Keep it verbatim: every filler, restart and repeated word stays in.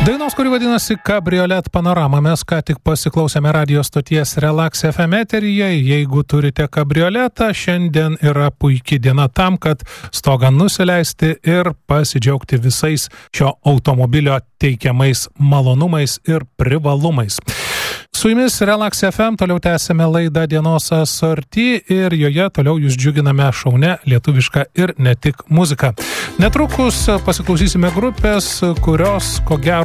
Dainos, kuri vadinasi Cabriolet Panorama. Mes ką tik pasiklausėme radio stoties Relax F M eteryje. Jeigu turite kabrioletą, šiandien yra puikia diena tam, kad stogą nusileisti ir pasidžiaugti visais šio automobilio teikiamais malonumais ir privalumais. Su jumis Relax F M, toliau tęsime laidą Dienos asorti ir joje toliau jūs džiuginame šaune lietuvišką ir ne tik muziką. Netrukus pasiklausysime grupės, kurios ko gero